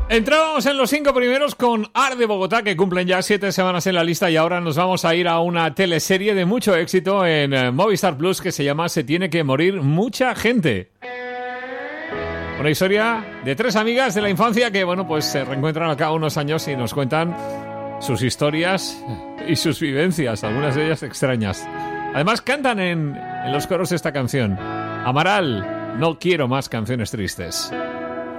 Entramos en los 5 primeros con Ar de Bogotá, que cumplen ya 7 semanas en la lista, y ahora nos vamos a ir a una teleserie de mucho éxito en Movistar Plus que se llama Se tiene que morir mucha gente. Una historia de 3 amigas de la infancia que, bueno, pues se reencuentran al cabo de unos años y nos cuentan sus historias y sus vivencias, algunas de ellas extrañas. Además cantan en los coros de esta canción. Amaral, no quiero más canciones tristes.